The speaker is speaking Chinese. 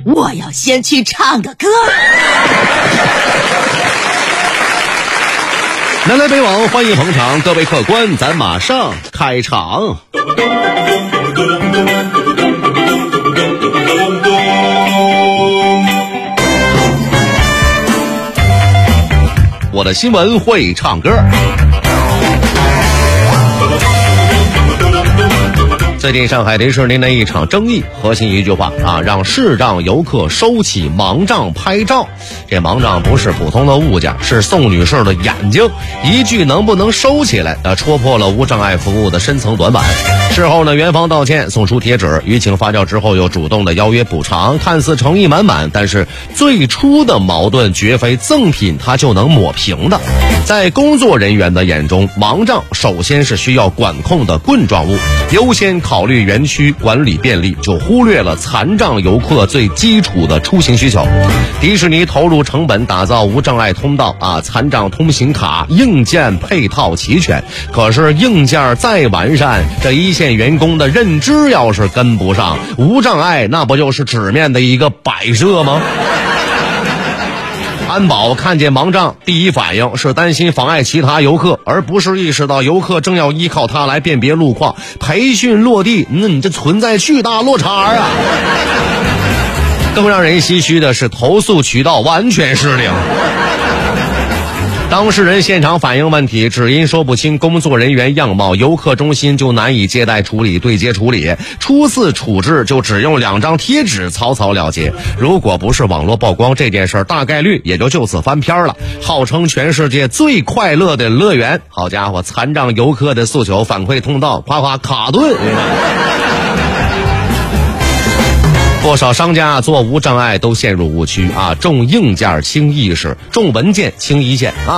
我要先去唱个歌。 南来北往，欢迎捧场，各位客官，咱马上开场。我的新闻会唱歌。最近上海迪士尼的一场争议，核心一句话啊，让视障游客收起盲杖拍照。这盲杖不是普通的物件，是宋女士的眼睛。一句能不能收起来，戳破了无障碍服务的深层短板。事后呢，园方道歉，送出贴纸，舆情发酵之后又主动的邀约补偿，看似诚意满满，但是最初的矛盾绝非赠品它就能抹平的。在工作人员的眼中，盲杖首先是需要管控的棍状物，优先考虑园区管理便利，就忽略了残障游客最基础的出行需求。迪士尼投入成本打造无障碍通道残障通行卡硬件配套齐全，可是硬件再完善，这一线员工的认知要是跟不上，无障碍那不就是纸面的一个摆设吗？安保看见盲杖，第一反应是担心妨碍其他游客，而不是意识到游客正要依靠它来辨别路况。培训落地，你这存在巨大落差啊！更让人唏嘘的是，投诉渠道完全失灵。当事人现场反映问题，只因说不清工作人员样貌，游客中心就难以接待处理、对接处理。初次处置就只用2张贴纸草草了结。如果不是网络曝光，这件事大概率也就此翻篇了。号称全世界最快乐的乐园，好家伙，残障游客的诉求反馈通道夸夸卡顿。不少商家做无障碍都陷入误区重硬件轻意识，重文件轻一线